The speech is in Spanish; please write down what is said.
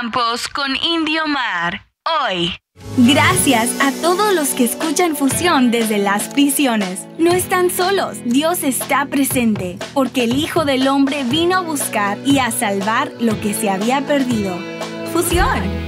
Campos con Indio Mar. Hoy. Gracias a todos los que escuchan Fusión desde las prisiones. No están solos, Dios está presente, porque el Hijo del Hombre vino a buscar y a salvar lo que se había perdido. Fusión.